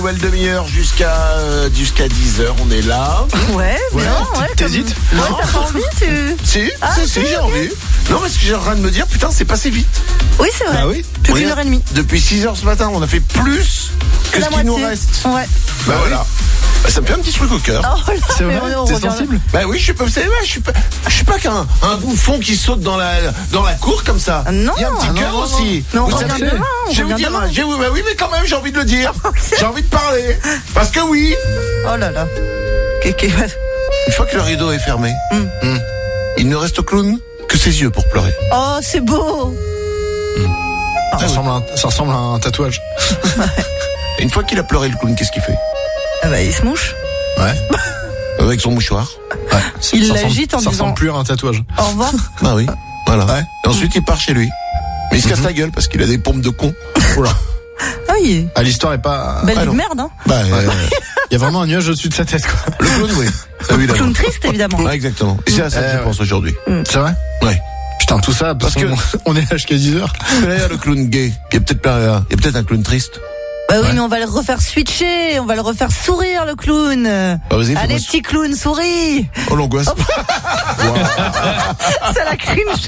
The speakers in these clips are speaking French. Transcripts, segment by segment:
Nouvelle demi-heure jusqu'à 10h, on est là. Ouais, bien, ouais. T'hésites? Ouais, t'as pas envie, Si, j'ai envie. Non, parce que j'ai en train de me dire, putain, c'est passé vite. Oui, c'est vrai. Ah oui? Plus d'une heure et demie. Depuis 6h ce matin, on a fait plus que ce qui nous reste. Ouais. Bah voilà. Bah, ça me fait un petit truc au cœur. Oh là, c'est vrai, t'es sensible? Bah oui, je suis pas qu'un bouffon qui saute dans la cour comme ça. Non. Il y a un petit cœur aussi. Mais on Vous revient savez, demain. je vais vous dire, bah oui, mais quand même, j'ai envie de le dire. J'ai envie de parler. Parce que oui. Oh là là. Une fois que le rideau est fermé, il ne reste au clown que ses yeux pour pleurer. Oh, c'est beau. Ça ressemble à un tatouage. Une fois qu'il a pleuré, le clown, qu'est-ce qu'il fait? Ah bah, il se mouche. Ouais. Avec son mouchoir. Ouais. Il l'agite en Ça disant ressemble plus à un tatouage. au revoir. Bah oui. Voilà. Ouais. Et ensuite, il part chez lui. Mais il se casse la gueule parce qu'il a des pompes de con. Oula. Ah oui. Ah, l'histoire est pas. Belle vie non. de merde, hein. Bah, Il y a vraiment un nuage au-dessus de sa tête, quoi. le clown, oui. Évidemment. Clown triste, évidemment. Ouais, exactement. Et c'est à ça que je pense aujourd'hui. C'est vrai? Ouais. Putain, tout ça, parce que on est là jusqu'à 10h. Là, le clown gay. Il y a peut-être un clown triste. Bah oui, mais on va le refaire switcher, on va le refaire sourire, le clown. Bah, vas-y, Allez, fais-moi petit clown, souris. Oh, l'angoisse. Ça la cringe.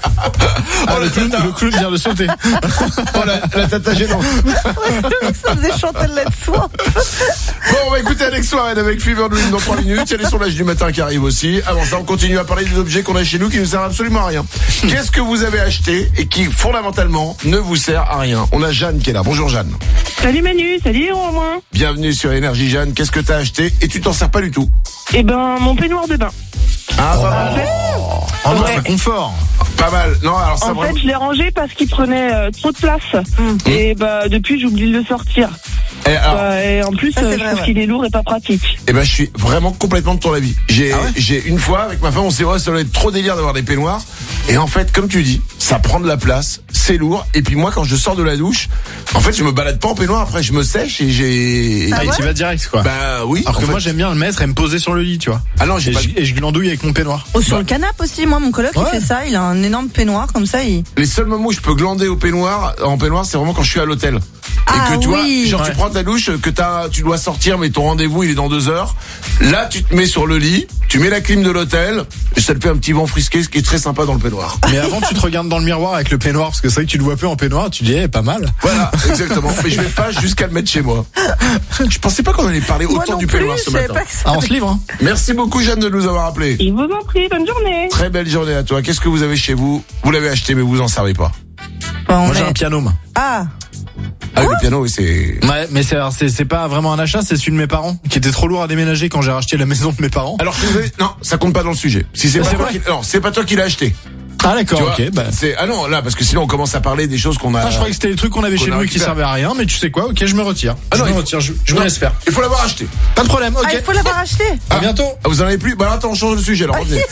Le clown vient de sauter. Oh, la tata gênante. Ça faisait Chantal là-dessous. Bon, on va écouter Alex Warren avec Fever Dream dans 3 minutes. Il y a les sondages du matin qui arrivent aussi. Avant ça, on continue à parler des objets qu'on a chez nous qui ne servent absolument à rien. Qu'est-ce que vous avez acheté et qui, fondamentalement, ne vous sert à rien? On a Jeanne qui est là. Bonjour Jeanne. Salut Manu, salut Romain. Bienvenue sur Énergie Jeanne. Qu'est-ce que t'as acheté et tu t'en sers pas du tout? Eh ben, mon peignoir de bain. Ah, pas mal. Oh non, Ouais. c'est confort. Pas mal. Non, alors ça En vraiment. fait, je l'ai rangé parce qu'il prenait trop de place. Et bah, depuis, j'oublie de le sortir. Et alors, Et en plus, Ça, c'est je vrai, trouve ouais. qu'il est lourd et pas pratique. eh ben, je suis vraiment complètement de ton avis. J'ai une fois avec ma femme, on s'est dit, ouais, ça doit être trop délire d'avoir des peignoirs. Et en fait, comme tu dis, ça prend de la place, c'est lourd. Et puis moi, quand je sors de la douche, en fait, je me balade pas en peignoir. Après, je me sèche et j'ai. Ah, et tu vas direct, quoi. Bah oui. Alors en que fait. moi, j'aime bien le mettre et me poser sur le lit, tu vois. Ah non, j'ai pas. Et je glandouille avec mon peignoir. Oh, sur le canapé aussi, moi, mon coloc, il fait ça. Il a un énorme peignoir, comme ça, Les seuls moments où je peux glander en peignoir, c'est vraiment quand je suis à l'hôtel. Ah et que tu oui. vois, genre tu prends ta douche, que tu dois sortir, mais ton rendez-vous il est dans 2 heures. Là, tu te mets sur le lit, tu mets la clim de l'hôtel, et ça te fait un petit vent frisqué, ce qui est très sympa dans le peignoir. Mais avant, tu te regardes dans le miroir avec le peignoir, parce que c'est vrai que tu le vois peu en peignoir, tu dis, pas mal. Voilà, exactement. Mais je vais pas jusqu'à le mettre chez moi. Je pensais pas qu'on allait parler Moi autant non du plus, peignoir je ce savais matin. pas que ça- Ah, on se livre, hein. Merci beaucoup Jeanne de nous avoir appelé. Il vous en prie, bonne journée. Très belle journée à toi. Qu'est-ce que vous avez chez vous? Vous l'avez acheté mais vous en servez pas. Bon, Moi, j'ai un piano, moi. Ah, Ah, le piano, oui, c'est. Ouais, mais c'est pas vraiment un achat, c'est celui de mes parents, qui était trop lourd à déménager quand j'ai racheté la maison de mes parents. Alors, non, ça compte pas dans le sujet. Si c'est pas C'est toi vrai. non, c'est pas toi qui l'as acheté. Ah, d'accord, Tu vois, ok, bah. ah non, là, parce que sinon on commence à parler des choses qu'on a. Ah, je croyais que c'était les trucs qu'on avait qu'on chez a nous et qui récupéré. servaient à rien, mais tu sais quoi, ok, je me retire. Ah non, je il me faut- retire, je vous Non, laisse faire. Il faut l'avoir acheté. Pas de problème, ok. ah, il faut l'avoir acheté. À bientôt. Ah, vous en avez plus? Bah, attends, on change de sujet, alors revenez.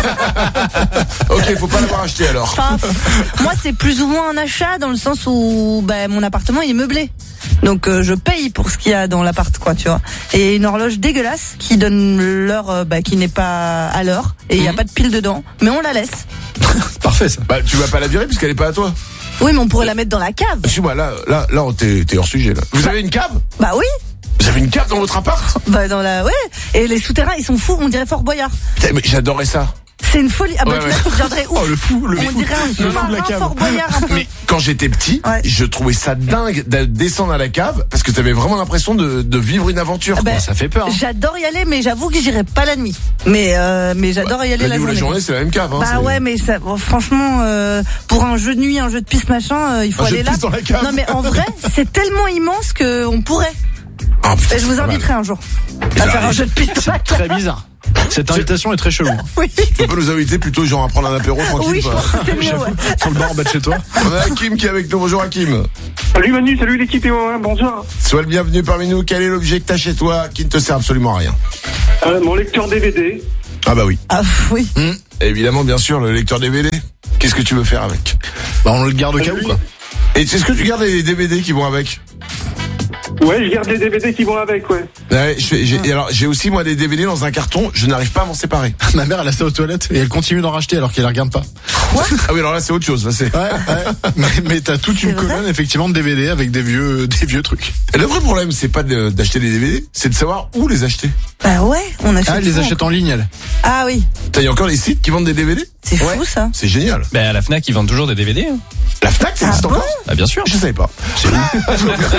Ok, faut pas l'avoir acheté, alors. Enfin, moi, c'est plus ou moins un achat dans le sens où mon appartement il est meublé. Donc je paye pour ce qu'il y a dans l'appart, quoi, tu vois. Et une horloge dégueulasse qui donne l'heure qui n'est pas à l'heure et il y a pas de pile dedans, mais on la laisse. C'est parfait, ça. Bah, tu vas pas la virer puisqu'elle est pas à toi. Oui, mais on pourrait la mettre dans la cave. Suis-moi, là, t'es hors sujet, là. Vous avez une cave? Bah oui. Vous avez une cave dans votre appart? Bah dans la et les souterrains ils sont fous, on dirait Fort Boyard. Putain, mais j'adorais ça. C'est une folie. Ah bah Ouais, tu ouais. vois, tu deviendrais ouf. Oh, le fou. On dirait un le fou de la sous-marin cave. Fort Boyard un peu. Mais quand j'étais petit, Ouais. je trouvais ça dingue de descendre à la cave parce que t'avais vraiment l'impression de vivre une aventure. Ah bah, Ça fait peur, hein. J'adore y aller, mais j'avoue que j'irai pas la nuit. Mais j'adore y aller La nuit ou la journée. journée, c'est la même cave. Hein, Bah c'est- ouais, mais ça, bon, franchement, pour un jeu de nuit, un jeu de piste machin, il faut Un jeu aller de là. piste dans la cave. Non mais en vrai, c'est tellement immense que on pourrait. Ah, putain, Et je vous c'est pas mal. inviterai un jour à faire un jeu de piste dans la cave. Très bizarre. Cette invitation est très chelou. Oui, Tu peux nous inviter plutôt genre à prendre un apéro tranquille. oui, je quoi. pense que c'est mieux. Ouais. Sur le bar en bas de chez toi. On a Hakim qui est avec nous. Bonjour Hakim. Salut Manu, salut l'équipe bonjour. Sois le bienvenu parmi nous. Quel est l'objet que t'as chez toi qui ne te sert absolument à rien? Mon lecteur DVD. Ah bah oui. Ah oui. Évidemment, bien sûr, le lecteur DVD. Qu'est-ce que tu veux faire avec? Bah, on le garde au cas où, quoi. Et c'est ce que tu gardes les DVD qui vont avec? Ouais, je garde les DVD qui vont avec, ouais. Ouais, alors j'ai aussi moi des DVD dans un carton, je n'arrive pas à m'en séparer. Ma mère, elle a ça aux toilettes et elle continue d'en racheter alors qu'elle les regarde pas. Ah oui, alors là c'est autre chose, là c'est. Ouais. Mais t'as toute une colonne effectivement de DVD avec des vieux trucs. Et le vrai problème, c'est pas d'acheter des DVD, c'est de savoir où les acheter. Bah ouais, on achète. Ah, elle les achète en ligne, elle. Ah oui, Il y a encore des sites qui vendent des DVD. c'est fou ça. C'est génial. Ben à la Fnac, ils vendent toujours des DVD. Hein. La Fnac, ça existe encore? Ah bien sûr. Je savais pas. C'est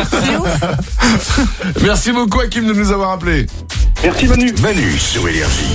ouf. Merci beaucoup Hakim de nous avoir appelés. Merci Manu. Manu sur Énergie.